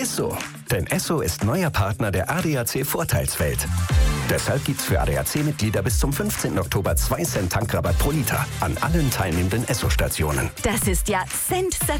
Ist so. Denn Esso ist neuer Partner der ADAC Vorteilswelt. Deshalb gibt's für ADAC-Mitglieder bis zum 15. Oktober 2 Cent Tankrabatt pro Liter an allen teilnehmenden Esso-Stationen. Das ist ja Cent